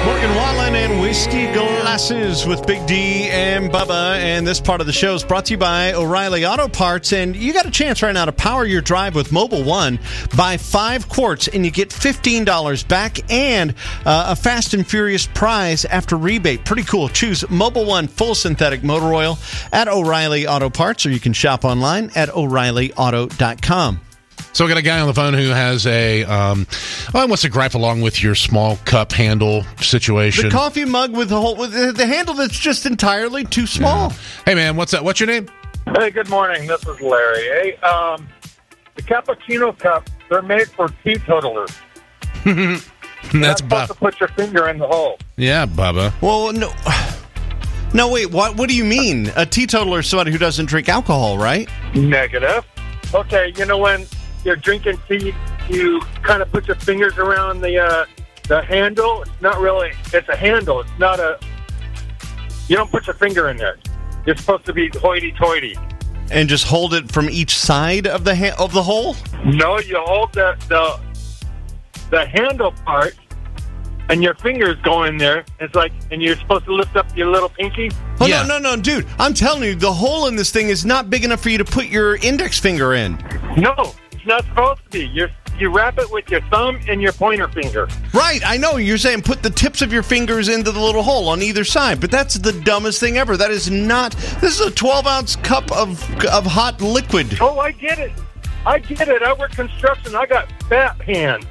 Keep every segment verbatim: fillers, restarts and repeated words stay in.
Morgan Wallen and Whiskey Glasses with Big D and Bubba. And this part of the show is brought to you by O'Reilly Auto Parts. And you got a chance right now to power your drive with Mobil One. Buy five quarts and you get fifteen dollars back and uh, a fast and furious prize after rebate. Pretty cool. Choose Mobil One full synthetic motor oil at O'Reilly Auto Parts, or you can shop online at O'Reilly Auto dot com. So we got a guy on the phone who has a, um, well, he wants to gripe along with your small cup handle situation. The coffee mug with the whole, with the, the handle that's just entirely too small. Yeah. Hey, man, what's that? What's your name? Hey, good morning. This is Larry. Hey, um, the cappuccino cups, they're made for teetotalers. That's You're supposed to put your finger in the hole. Yeah, Bubba. Well, no. No, wait, what What do you mean? A teetotaler is somebody who doesn't drink alcohol, right? Negative. Okay, you know when you're drinking tea, you kind of put your fingers around the uh, the handle. It's not really, it's a handle. It's not a, you don't put your finger in there. You're supposed to be hoity-toity. And just hold it from each side of the ha- of the hole? No, you hold the, the, the handle part, and your fingers go in there. It's like, and you're supposed to lift up your little pinky. Oh, Yeah. no, no, no, dude. I'm telling you, the hole in this thing is not big enough for you to put your index finger in. No, it's not supposed to be. You're, you wrap it with your thumb and your pointer finger. Right, I know. You're saying put the tips of your fingers into the little hole on either side, but that's the dumbest thing ever. That is not... This is a twelve-ounce cup of of hot liquid. Oh, I get it. I get it. I work construction. I got fat hands.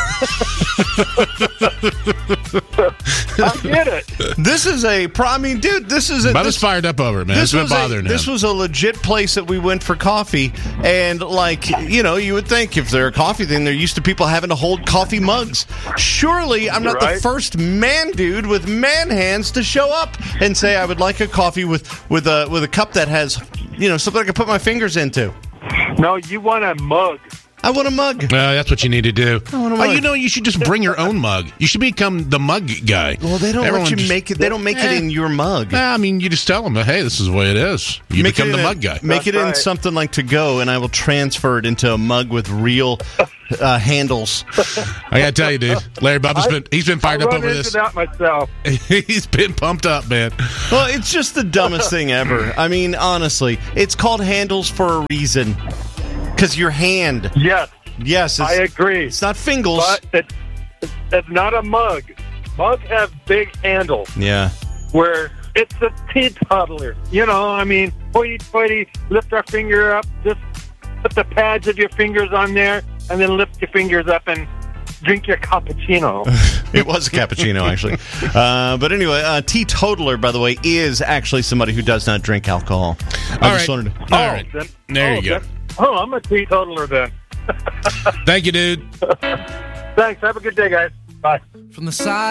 I get it. This is a... Pro- I mean, dude, this is a... Bubba's this, fired up over it, man. It's This been was, bothering a, this him. was a legit place that we went for coffee, and like, you know, you would think if they're a coffee thing, they're used to people having to hold coffee mugs. Surely I'm not Right. the first man dude with man hands to show up and say I would like a coffee with, with a with a cup that has, you know, something I can put my fingers into. No, you want a mug. I want a mug. Uh, that's what you need to do. I want a Oh, mug. you know, you should just bring your own mug. You should become the mug guy. Well, they don't Everyone let you just- make it. They don't make it Eh. in your mug. Nah, I mean, you just tell them, hey, this is the way it is. You Make become it the in mug a- guy. Make it That's in right. something like to go, and I will transfer it into a mug with real uh, handles. I gotta tell you, dude, Larry Bubba's been he's been fired I up run over into this. that myself. He's been pumped up, man. Well, it's just the dumbest thing ever. I mean, honestly, it's called handles for a reason. Because your hand. Yes, Yes, it's, I agree. it's not fingles. But it, it's not a mug. Mugs have big handles Yeah. where it's a teetotaler. You know, I mean, hoity-toity, lift our finger up, just put the pads of your fingers on there, and then lift your fingers up and drink your cappuccino. It was a cappuccino, actually. Uh, but anyway, a teetotaler, by the way, is actually somebody who does not drink alcohol. I All just right. wanted to... All right. then- There oh, you go. then- Oh, I'm a teetotaler then. Thank you, dude. Thanks. Have a good day, guys. Bye. From the side